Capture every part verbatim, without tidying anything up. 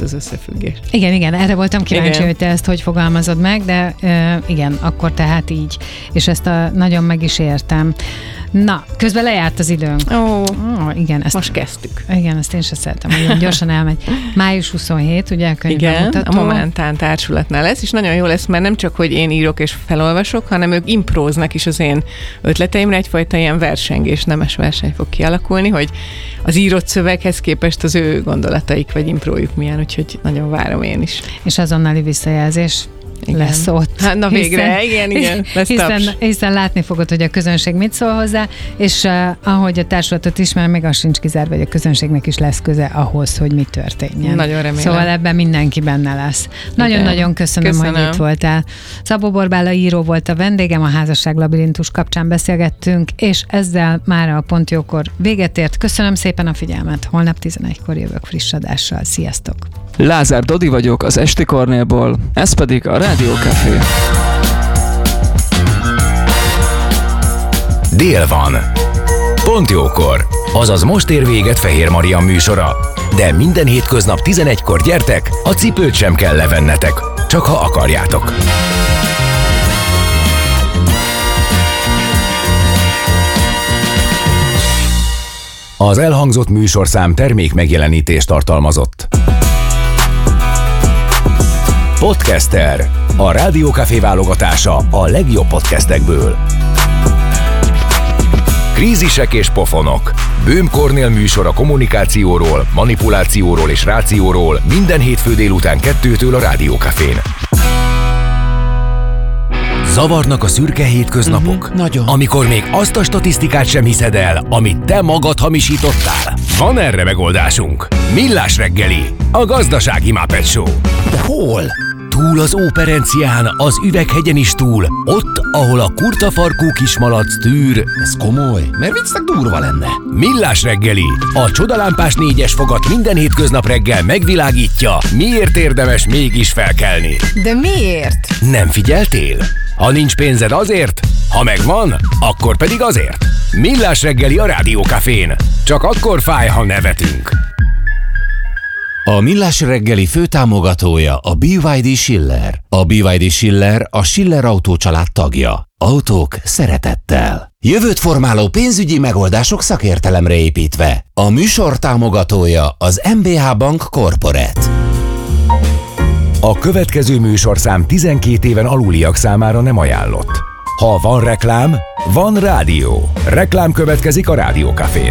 az összefüggés. Igen, igen, erre voltam kíváncsi, igen. hogy te ezt hogy fogalmazod meg, de uh, igen, akkor tehát így. És ezt a, nagyon meg is értem. Na, közben lejárt az időnk. Ó, oh, igen, ezt, most kezdtük. Igen, ezt én sem szeretem, hogy gyorsan elmegy. május huszonhetedike, ugye a könyvbemutató. Igen, a Momentán társulatnál lesz, és nagyon jó lesz, mert nem csak, hogy én írok és felolvasok, hanem ők impróznak is az én ötleteimre, egyfajta ilyen versengés, nemes verseny fog kialakulni, hogy az írott szöveghez képest az ő gondolataik vagy imprójuk milyen, úgyhogy nagyon várom én is. És azonnali visszajelzés. Igen. Lesz ott. Hát, na végre, hiszen, igen, igen, lesz hiszen, hiszen látni fogod, hogy a közönség mit szól hozzá, és uh, ahogy a társulatot ismer, még az sincs kizárva, hogy a közönségnek is lesz köze ahhoz, hogy mi történjen. Nagyon remélem. Szóval ebben mindenki benne lesz. Nagyon-nagyon köszönöm, köszönöm, hogy itt voltál. Szabó Borbála író volt a vendégem, a Házasság labirintus kapcsán beszélgettünk, és ezzel már a Pont Jókor véget ért. Köszönöm szépen a figyelmet. Holnap tizenegykor jövök friss adással. Sziasztok! Lázár Dodi vagyok az Esti Kornélból, ez pedig a Rádió Café. Dél van. Pont Jókor. Azaz most ér véget Fehér Maria műsora. De minden hétköznap tizenegykor gyertek, a cipőt sem kell levennetek, csak ha akarjátok. Az elhangzott műsorszám termék megjelenítést tartalmazott. Podcaster. A Rádió Café válogatása a legjobb podcastekből. Krízisek és pofonok. Böhm Kornél műsor a kommunikációról, manipulációról és rációról minden hétfő délután kettőtől a Rádió Cafén. Zavarnak a szürke hétköznapok? Uh-huh, nagyon. Amikor még azt a statisztikát sem hiszed el, amit te magad hamisítottál? Van erre megoldásunk. Millás reggeli, a gazdasági Muppet Show. De hol? Túl az Óperencián, az Üveghegyen is túl, ott, ahol a kurtafarkú kismalac tűr. Ez komoly, mert viccnek durva lenne. Millás reggeli, a csodalámpás négyes fogat minden hétköznap reggel megvilágítja, miért érdemes mégis felkelni. De miért? Nem figyeltél? Ha nincs pénzed azért, ha megvan, akkor pedig azért. Millás reggeli a Rádió Cafén. Csak akkor fáj, ha nevetünk. A Millás reggeli főtámogatója a bé vé dé Schiller. A bé vé dé Schiller a Schiller Autó család tagja. Autók szeretettel. Jövőt formáló pénzügyi megoldások szakértelemre építve. A műsor támogatója az em bé há Bank Corporate. A következő műsorszám tizenkét éven aluliak számára nem ajánlott. Ha van reklám, van rádió. Reklám következik a Rádió Cafén.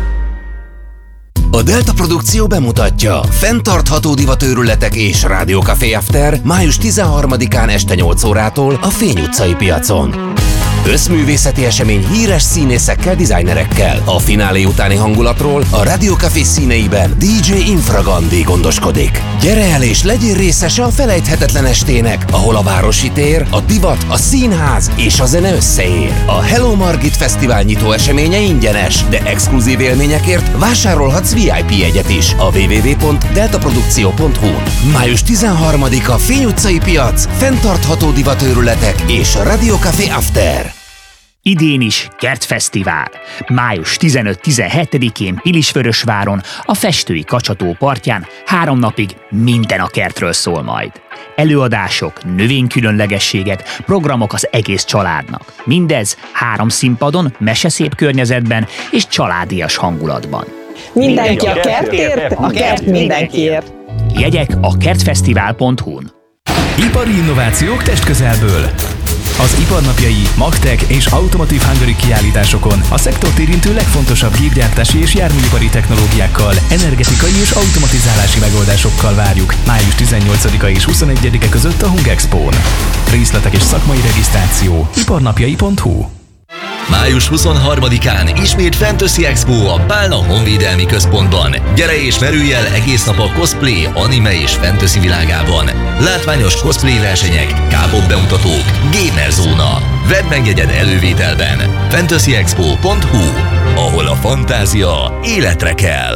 A Delta Produkció bemutatja fenntartható divatőrületek és Rádió Café After május tizenharmadikán este nyolc órától a Fény utcai piacon. Összművészeti esemény híres színészekkel, dizájnerekkel. A finálé utáni hangulatról a Rádió Café színeiben dé dzsé Infragandi gondoskodik. Gyere el és legyél részese a felejthetetlen estének, ahol a városi tér, a divat, a színház és a zene összeér. A Hello Margit Fesztivál nyitó eseménye ingyenes, de exkluzív élményekért vásárolhatsz vé i pé jegyet is a double-u double-u double-u pont delta produkció pont hu. május tizenharmadika Fény utcai piac, fenntartható divatőrületek és a Rádió Café After. Idén is Kertfesztivál. május tizenöt-tizenhetedikén Pilisvörösváron, a Festői Kacsató partján három napig minden a kertről szól majd. Előadások, növénykülönlegességek, programok az egész családnak. Mindez három színpadon, meseszép környezetben és családias hangulatban. Mindenki a kertért, a kert mindenkiért. Jegyek a kertfesztivál pont hu-n. Ipari innovációk testközelből. Az iparnapjai, Magtech és Automotive Hungary kiállításokon a szektort érintő legfontosabb gépgyártási és járműipari technológiákkal, energetikai és automatizálási megoldásokkal várjuk május tizennyolcadika és huszonegyedike között a Hungexpón. Részletek és szakmai regisztráció iparnapjai pont hu. május huszonharmadikán ismét Fantasy Expo a Pálna Honvédelmi Központban. Gyere és merülj el egész nap a cosplay, anime és fantasy világában. Látványos cosplay versenyek, kápok bemutatók, gamer zóna. Vedd meg jegyed elővételben. fantasy expo pont hu, ahol a fantázia életre kell.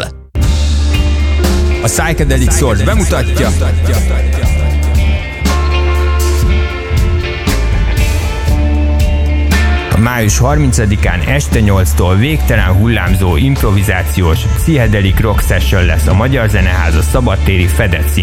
A Psychedelic Source bemutatja május harmincadikán este nyolctól végtelen hullámzó improvizációs Psychedelic Rock Session lesz a Magyar Zeneháza szabadtéri Fedett